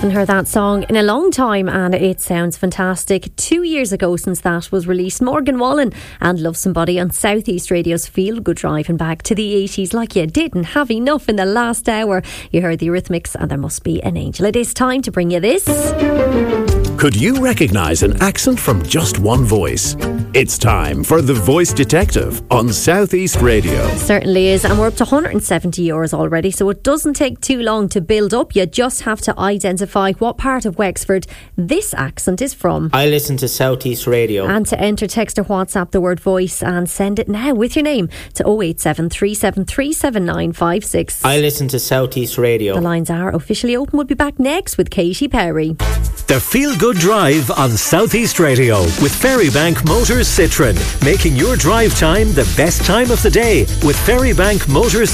Haven't heard that song in a long time and it sounds fantastic. 2 years ago since that was released, Morgan Wallen and Love Somebody on South East Radio's Feel Good Driving back to the 80s like you didn't have enough in the last hour. You heard the Eurythmics and There Must Be an Angel. It is time to bring you this. Could you recognise an accent from just one voice? It's time for The Voice Detective on South East Radio. It certainly is, and we're up to €170 already, so it doesn't take too long to build up. You just have to identify what part of Wexford this accent is from. I listen to South East Radio. And to enter, text or WhatsApp the word voice and send it now with your name to 087 373 7956. I listen to South East Radio. The lines are officially open. We'll be back next with Katy Perry. The Feel Good Drive on South East Radio with Ferrybank Motors Citroen, making your drive time the best time of the day with Ferrybank Motors